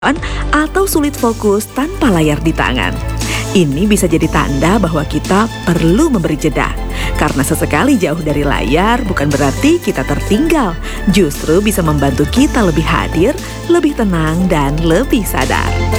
atau sulit fokus tanpa layar di tangan. Ini bisa jadi tanda bahwa kita perlu memberi jeda. Karena sesekali jauh dari layar bukan berarti kita tertinggal. Justru bisa membantu kita lebih hadir, lebih tenang, dan lebih sadar.